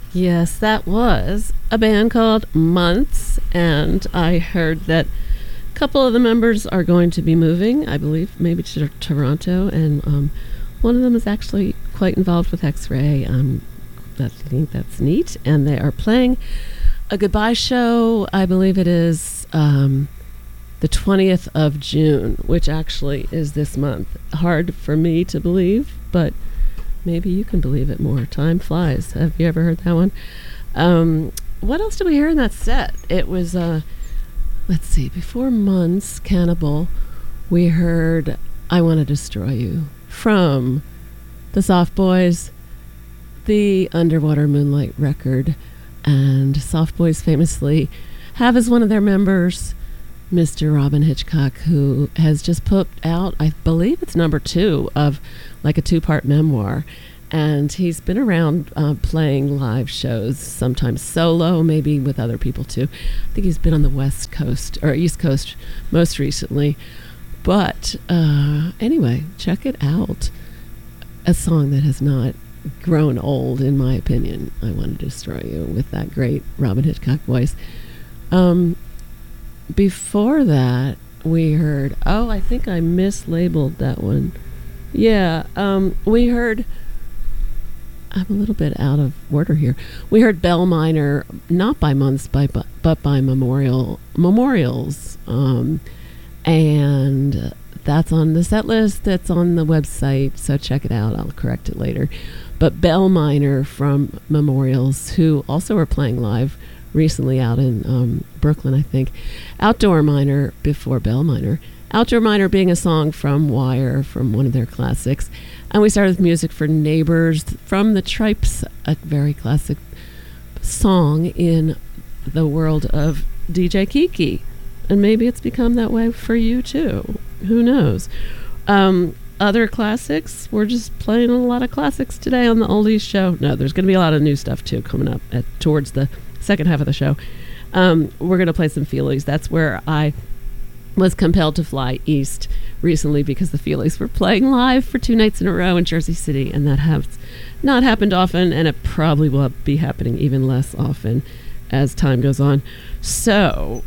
Yes, that was a band called Months, and I heard that a couple of the members are going to be moving, I believe, maybe to Toronto, and one of them is actually quite involved with X-Ray. I think that's neat, and they are playing a goodbye show. I believe it is the 20th of June, which actually is this month. Hard for me to believe, but maybe you can believe it more. Time flies. Have you ever heard that one? What else did we hear in that set? It was, let's see, before Months, Cannibal, we heard I Want to Destroy You from the Soft Boys, the Underwater Moonlight record. And Soft Boys famously have as one of their members Mr. Robin Hitchcock, who has just put out, I believe it's number 2 of like a 2-part memoir. And he's been around playing live shows, sometimes solo, maybe with other people too. I think he's been on the West Coast or East Coast most recently. But anyway, check it out. A song that has not grown old, in my opinion. I Want to Destroy You, with that great Robin Hitchcock voice. Before that, we heard, I think I mislabeled that one. Yeah, we heard, I'm a little bit out of order here. We heard Bell Minor, not by Months, but by Memorials. And that's on the set list. That's on the website, so check it out. I'll correct it later. But Bell Minor from Memorials, who also are playing live recently out in Brooklyn, I think. Outdoor Miner before Bell Minor. Outdoor Miner being a song from Wire, from one of their classics. And we started with music for Neighbors from the Tripes, a very classic song in the world of DJ Kiki. And maybe it's become that way for you too. Who knows? Other classics, we're just playing a lot of classics today on the Oldies Show. No, there's going to be a lot of new stuff too coming up towards the second half of the show. We're going to play some Feelies. That's where I was compelled to fly east recently because the Feelies were playing live for 2 nights in a row in Jersey City, and that has not happened often, and it probably will be happening even less often as time goes on. So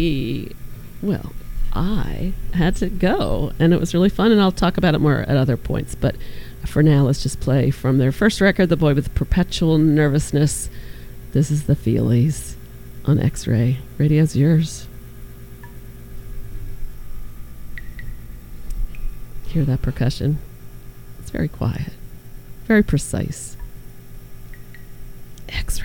I had to go, and it was really fun, and I'll talk about it more at other points. But for now, let's just play from their first record, The Boy with Perpetual Nervousness. This is the Feelies on X-Ray. Radio's yours. Hear that percussion? It's very quiet, very precise. X-Ray.